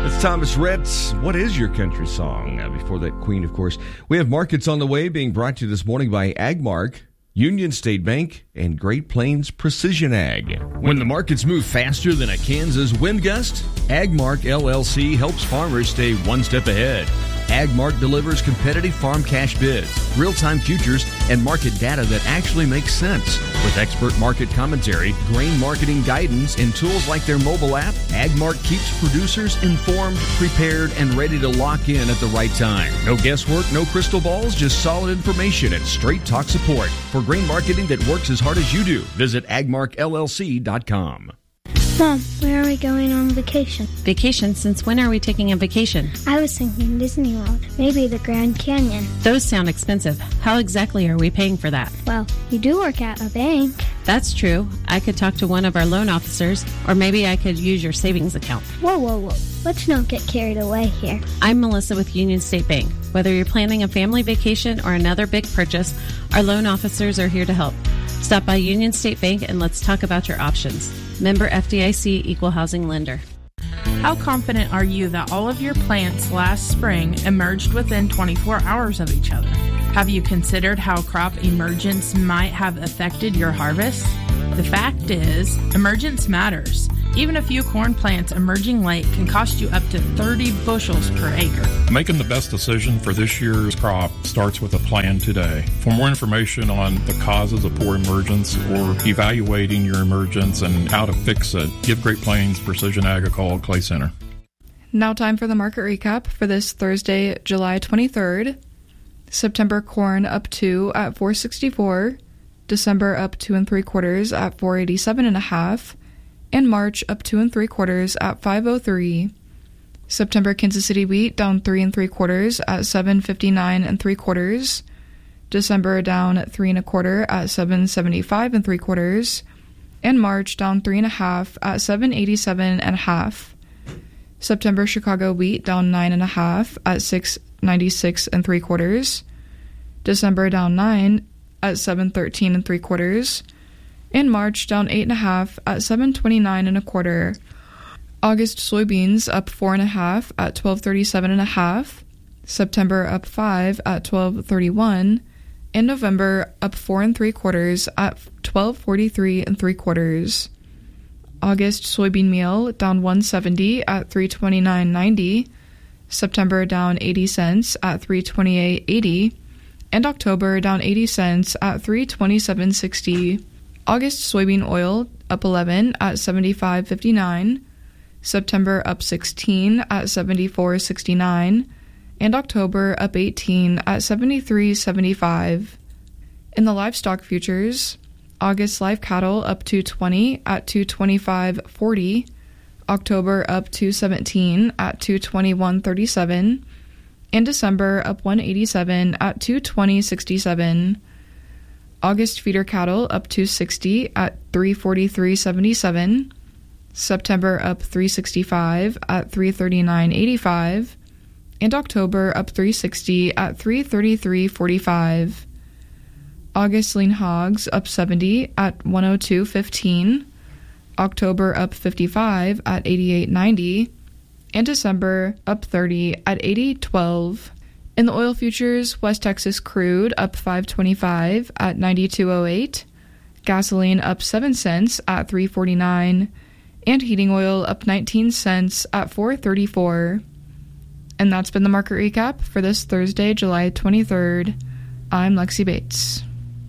It's Thomas Rhett. What is your country song? Before that, Queen, of course. We have markets on the way being brought to you this morning by Agmark, Union State Bank, and Great Plains Precision Ag. When the markets move faster than a Kansas wind gust, Agmark LLC helps farmers stay one step ahead. Agmark delivers competitive farm cash bids, real-time futures, and market data that actually makes sense. With expert market commentary, grain marketing guidance, and tools like their mobile app, Agmark keeps producers informed, prepared, and ready to lock in at the right time. No guesswork, no crystal balls, just solid information and straight talk support. For grain marketing that works as hard as you do, visit agmarkllc.com. Mom, where are we going on vacation? Vacation? Since when are we taking a vacation? I was thinking Disney World, maybe the Grand Canyon. Those sound expensive. How exactly are we paying for that? Well, you do work at a bank. That's true. I could talk to one of our loan officers, or maybe I could use your savings account. Whoa. Let's not get carried away here. I'm Melissa with Union State Bank. Whether you're planning a family vacation or another big purchase, our loan officers are here to help. Stop by Union State Bank and let's talk about your options. Member FDIC, Equal Housing Lender. How confident are you that all of your plants last spring emerged within 24 hours of each other? Have you considered how crop emergence might have affected your harvest? The fact is, emergence matters. Even a few corn plants emerging late can cost you up to 30 bushels per acre. Making the best decision for this year's crop starts with a plan today. For more information on the causes of poor emergence or evaluating your emergence and how to fix it, give Great Plains Precision Ag a call at Clay Center. Now time for the market recap for this Thursday, July 23rd. September corn up 2 at $4.64. December up 2 3/4 at $4.87.5. And March up 2 3/4 at $5.03. September Kansas City wheat down 3 3/4 at $7.59 3/4. December down 3 1/4 at $7.75 3/4. And March down 3 1/2 at $7.87.5. September Chicago wheat down 9 1/2 at $6.96 3/4. December down 9 at $7.13 3/4. In March, down 8 1/2 at $7.29 1/4. August soybeans up 4 1/2 at $12.37 1/2. September up 5 at $12.31. In November up 4 3/4 at $12.43 3/4. August soybean meal down 1.70 at $3.29.90. September down 80 cents at $3.28.80. And October down 80 cents at $3.27.60. August soybean oil up 11 at $75.59, September up 16 at $74.69, and October up 18 at $73.75. In the livestock futures, August live cattle up 220 at $225.40, October up 217 at $221.37, and December up 187 at $220.67. August feeder cattle up 260 at $343.77. September up 365 at $339.85. And October up 360 at $333.45. August lean hogs up 70 at $102.15. October up 55 at $88.90. And December up 30 at $80.12. In the oil futures, West Texas crude up $5.25 at $92.08, gasoline up 7 cents at $3.49, and heating oil up 19 cents at $4.34. And that's been the market recap for this Thursday, July 23rd. I'm Lexi Bates.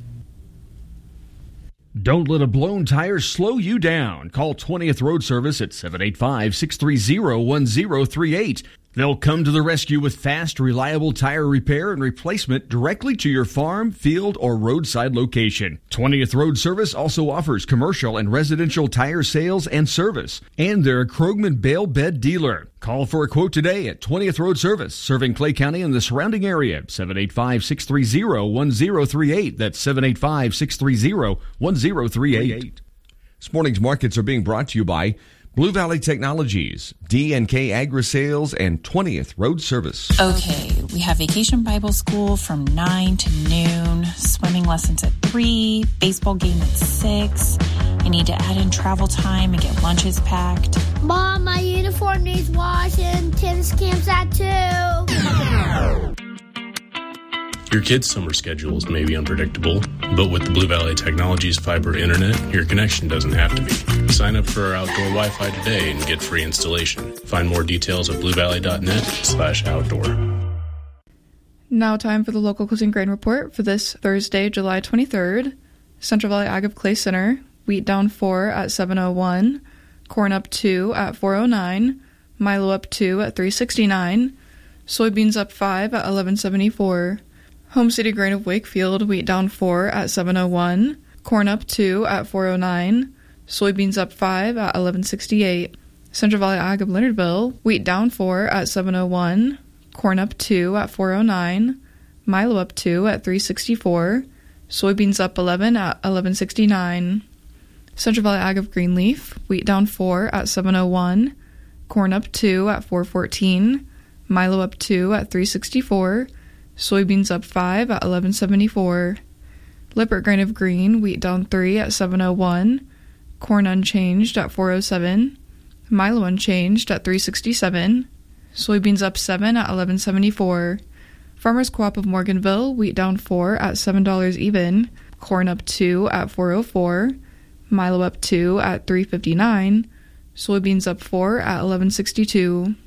Don't let a blown tire slow you down. Call 20th Road Service at 785-630-1038. They'll come to the rescue with fast, reliable tire repair and replacement directly to your farm, field, or roadside location. 20th Road Service also offers commercial and residential tire sales and service. And they're a Krogman Bale Bed dealer. Call for a quote today at 20th Road Service, serving Clay County and the surrounding area. 785-630-1038. That's 785-630-1038. This morning's markets are being brought to you by Blue Valley Technologies, D&K Agri-Sales, and 20th Road Service. Okay, we have Vacation Bible School from 9 to noon, swimming lessons at 3, baseball game at 6. I need to add in travel time and get lunches packed. Mom, my uniform needs washing. Tennis camp's at 2. Your kid's summer schedules may be unpredictable, but with the Blue Valley Technologies fiber internet, your connection doesn't have to be. Sign up for our outdoor Wi-Fi today and get free installation. Find more details at bluevalley.net/outdoor. Now time for the local closing grain report for this Thursday, July 23rd. Central Valley Ag of Clay Center, wheat down 4 at 7.01, corn up 2 at 4.09, milo up 2 at 3.69, soybeans up 5 at 11.74. Home City Grain of Wakefield, wheat down 4 at 7.01, corn up 2 at 4.09, soybeans up 5 at 11.68. Central Valley Ag of Leonardville, wheat down 4 at 7.01, corn up 2 at 4.09, milo up 2 at 3.64, soybeans up 11 at 11.69. Central Valley Ag of Greenleaf, wheat down 4 at 7.01, corn up 2 at 4.14, milo up 2 at 3.64, soybeans up 5 at 11.74. Lippert Grain of Green, wheat down 3 at 7.01, corn unchanged at 4.07, milo unchanged at 3.67, soybeans up 7 at 11.74. Farmers Co-op of Morganville, wheat down 4 at $7 even, corn up 2 at 4.04, milo up 2 at 3.59, soybeans up 4 at 11.62.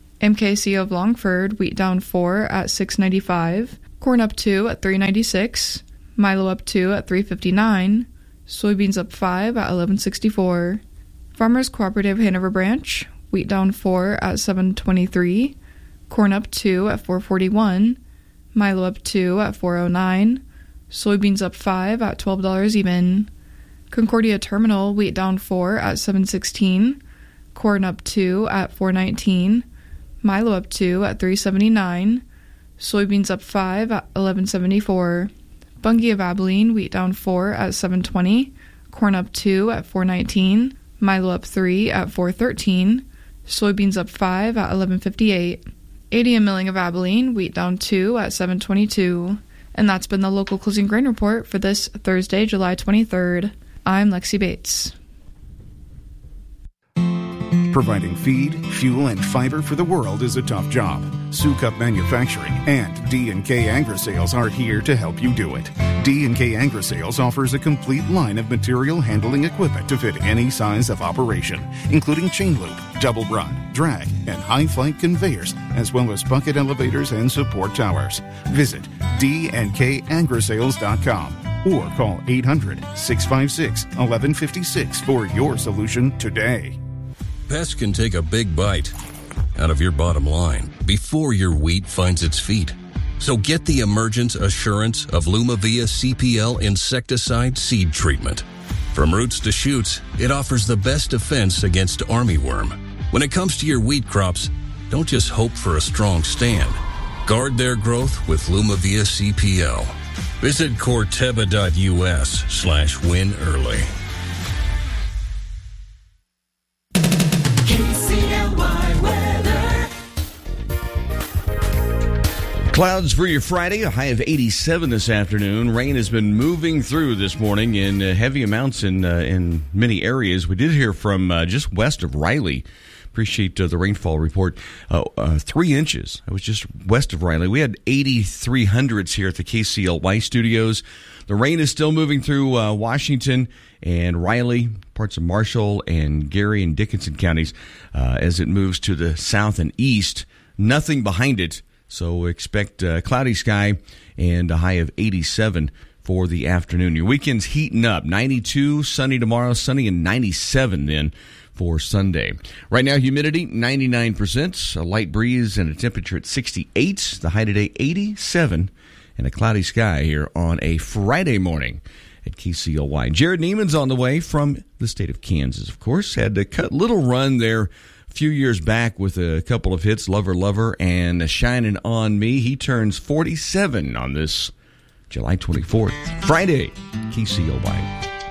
MKC of Longford, wheat down 4 at 6.95, corn up 2 at 3.96, milo up 2 at 3.59, soybeans up 5 at 11.64. Farmers Cooperative Hanover Branch, wheat down 4 at 7.23, corn up 2 at 4.41, milo up 2 at 4.09, soybeans up 5 at $12 even. Concordia Terminal, wheat down 4 at 7.16, corn up 2 at 4.19, milo up 2 at 3.79, soybeans up 5 at 11.74. Bungie of Abilene, wheat down 4 at 7.20, corn up 2 at 4.19, milo up 3 at 4.13, soybeans up 5 at 11.58. ADM Milling of Abilene, wheat down 2 at 7.22. And that's been the local closing grain report for this Thursday, July 23rd. I'm Lexi Bates. Providing feed, fuel, and fiber for the world is a tough job. Sukup Manufacturing and D&K Agri-Sales are here to help you do it. D&K Agri-Sales offers a complete line of material handling equipment to fit any size of operation, including chain loop, double run, drag, and high-flight conveyors, as well as bucket elevators and support towers. Visit dnkagrisales.com or call 800-656-1156 for your solution today. Pests can take a big bite out of your bottom line before your wheat finds its feet. So get the Emergence Assurance of Lumavia CPL insecticide seed treatment. From roots to shoots, it offers the best defense against armyworm. When it comes to your wheat crops, don't just hope for a strong stand. Guard their growth with Lumavia CPL. Visit Corteva.us/win early. Clouds for your Friday, a high of 87 this afternoon. Rain has been moving through this morning in heavy amounts in many areas. We did hear from just west of Riley. Appreciate the rainfall report. 3 inches. It was just west of Riley. We had 8,300s here at the KCLY studios. The rain is still moving through Washington and Riley, parts of Marshall and Gary and Dickinson counties as it moves to the south and east. Nothing behind it. So expect cloudy sky and a high of 87 for the afternoon. Your weekend's heating up. 92 sunny tomorrow, sunny and 97 then for Sunday. Right now, humidity 99%, a light breeze and a temperature at 68. The high today 87 and a cloudy sky here on a Friday morning at KCLY. Jared Neiman's on the way from the state of Kansas, of course. Had a little run there few years back with a couple of hits, Lover, Lover, and Shining on Me. He turns 47 on this July 24th, Friday, KCLY.